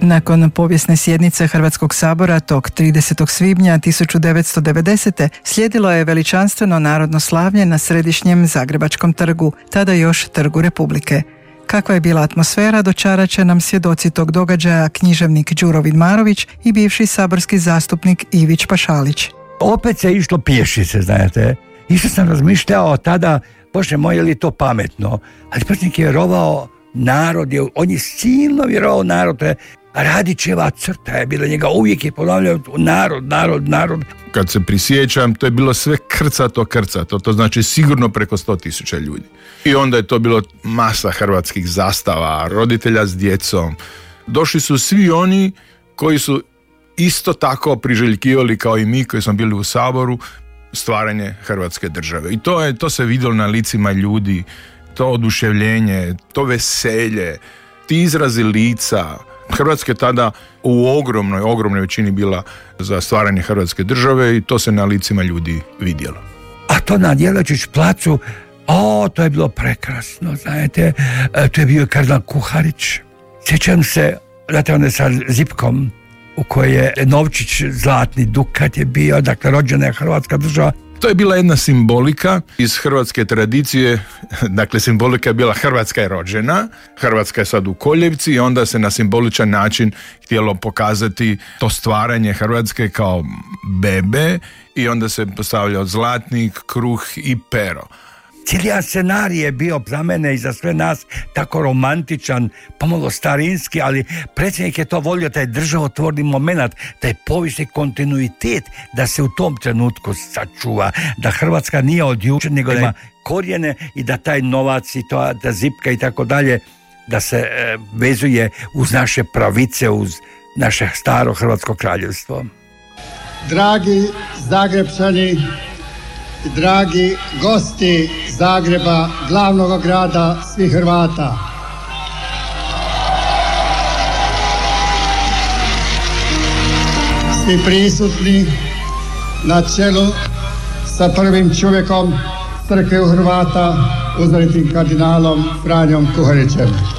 Nakon povijesne sjednice Hrvatskog sabora tog 30. svibnja 1990. slijedilo je veličanstveno narodno slavlje na središnjem Zagrebačkom trgu, tada još Trgu Republike. Kakva je bila atmosfera, dočarat će nam svjedoci tog događaja književnik Đuro Vidmarović i bivši saborski zastupnik Ivić Pašalić. Opet se išlo pješice, znate. Išao sam razmišljao tada, Bože moj, je li to pametno? Ali Spratnik je vjerovao narod, on je silno vjerovao narod, to je Radićeva crta je bila, njega uvijek je ponavljao narod. Kad se prisjećam, to je bilo sve krcato, to znači sigurno preko 100.000 ljudi. I onda je to bilo masa hrvatskih zastava, roditelja s djecom. Došli su svi oni koji su isto tako priželjkivali kao i mi koji smo bili u Saboru stvaranje Hrvatske države. I to se vidjelo na licima ljudi, to oduševljenje, to veselje, ti izrazi lica. Hrvatska je tada u ogromnoj većini bila za stvaranje Hrvatske države i to se na licima ljudi vidjelo. A to na Jelačić placu, to je bilo prekrasno, znate, to je bio kardinal Kuharić. Sjećam se, znate, sa zipkom u kojoj je novčić zlatni dukat je bio, dakle rođena je Hrvatska država. To je bila jedna simbolika iz hrvatske tradicije, dakle simbolika je bila Hrvatska je rođena, Hrvatska je sad u koljevci i onda se na simboličan način htjelo pokazati to stvaranje Hrvatske kao bebe i onda se postavljao zlatnik, kruh i pero. Cijeli scenarij je bio za mene i za sve nas tako romantičan, pomalo starinski, ali predsjednik je to volio, taj državotvorni moment, taj povijesni kontinuitet, da se u tom trenutku sačuva, da Hrvatska nije od jučer, nego da ima korijene i da taj novac i to, da zipka i tako dalje, da se vezuje uz naše pravice, uz naše staro Hrvatsko kraljevstvo. Dragi Zagrebčani, dragi gosti Zagreba, glavnog grada svih Hrvata. Svi prisutni na čelu sa prvim čovjekom crkve u Hrvata, uzoritim kardinalom Franjom Kuharićem.